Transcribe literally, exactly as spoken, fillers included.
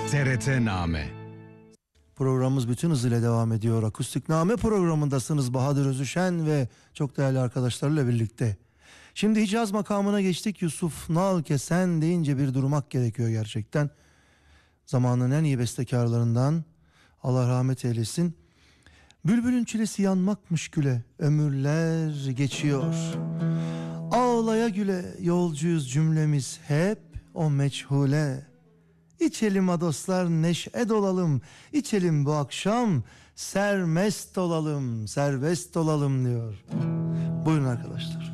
T R T-Name. Programımız bütün hızıyla devam ediyor. Akustikname programındasınız Bahadır Özüşen ve çok değerli arkadaşlarıyla birlikte. Şimdi Hicaz makamına geçtik. Yusuf Nalkesen deyince bir durmak gerekiyor gerçekten. Zamanın en iyi bestekarlarından, Allah rahmet eylesin. Bülbülün çilesi yanmakmış güle, ömürler geçiyor. Ağlaya güle yolcuyuz cümlemiz hep o meçhule. İçelim a dostlar, neşe dolalım, İçelim bu akşam sermest olalım, serbest olalım diyor. Buyurun arkadaşlar.